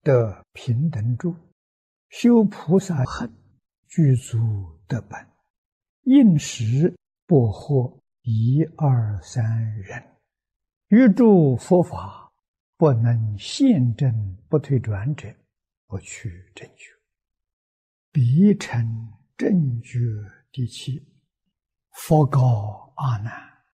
得平等住，修菩萨行，具足得本，应时不惑一二三人，欲诸佛法不能现证不退转者，不去正觉。彼成正觉第七。佛告阿难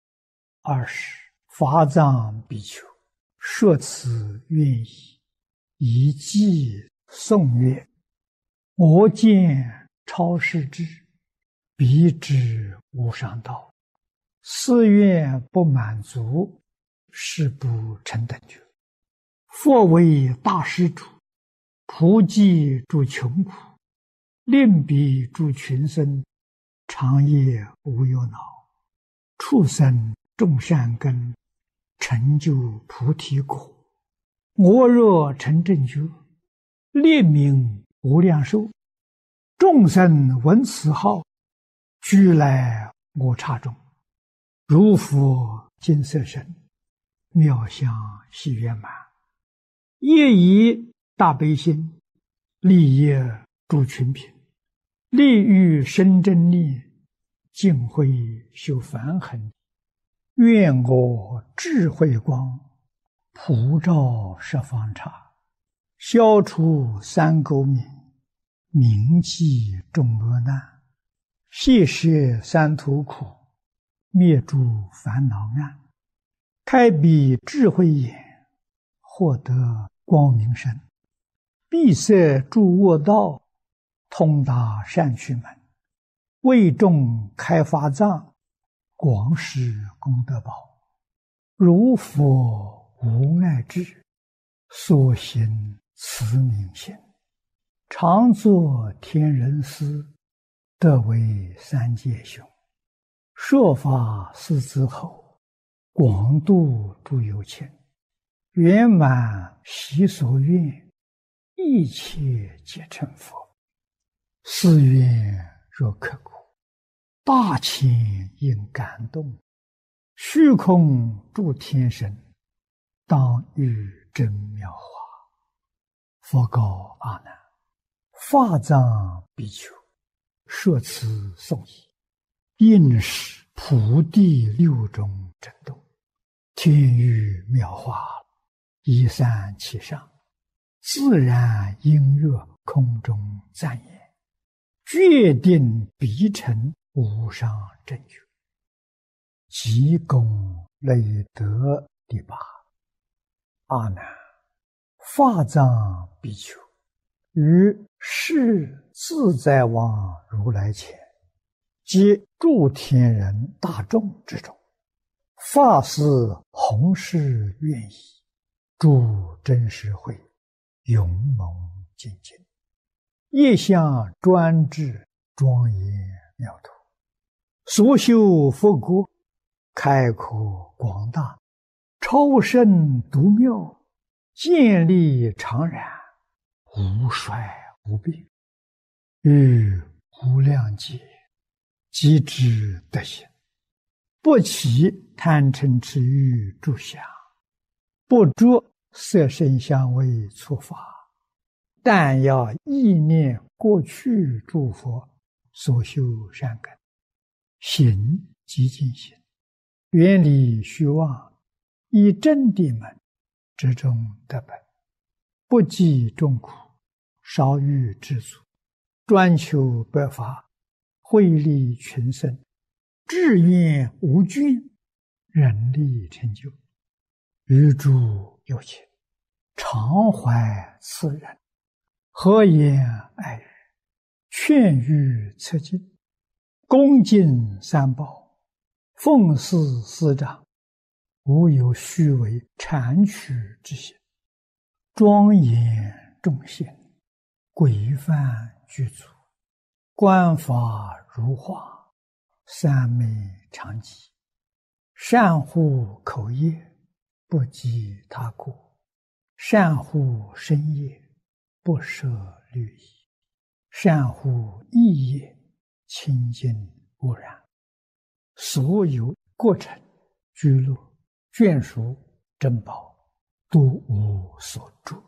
：20法藏比丘，说此愿意，以偈颂曰：我见超世智，彼知无上道。誓愿不满足，是不成等觉。佛为大施主，普济诸穷苦，令彼诸群生长夜无忧恼，畜生种善根，成就菩提果。我若成正觉，列名无量寿，众生闻此号，俱来我刹中。如佛金色身，妙相喜圆满，业以大悲心，利业诸群品，利欲生真力，净慧修梵行。愿我智慧光，普照十方刹，消除三垢冥，铭记众恶难，谢摄三途苦，灭诸烦恼暗，开彼智慧眼，获得光明身，闭塞诸恶道，通达善趣门，为众开法藏，广施功德宝。如佛无碍智，所行慈悯心，常作天人师，得为三界雄。说法四子后，广度诸有情，圆满习所愿，一切皆成佛。誓愿若刻苦，大千应感动，虚空诸天神，当遇真妙法。佛告阿难：法藏比丘，说此颂已，应是菩提六种震动，天雨妙法，一散其上，自然音乐空中赞言，决定必成无上正觉。即功累德第八。阿难，法藏比丘，于世自在王如来前，及诸天人大众之中，发誓弘誓愿意，诸真实会，勇猛精进，业相专制，庄严妙土，所修佛国，开阔广大，超胜独妙，建立常然，无衰无病，于无量劫即知德行，不起贪嗔痴欲诸想，不着色声香味触法，但要意念过去诸佛所修善根，行即净行，远离虚妄，以真谛门之中得本，不计众苦，少欲知足，专求白法，惠利群生，志愿无倦，人力成就。于诸有情，常怀慈仁，和颜爱语，劝喻策进，恭敬三宝，奉事师长，无有虚伪谄曲之心，庄严众贤，规范具足，观法如画，三昧常寂，善护口业，不积他过，善护身业，不舍律仪，善护意业，清净无染。所有过程、居乐、眷属、珍宝，都无所著。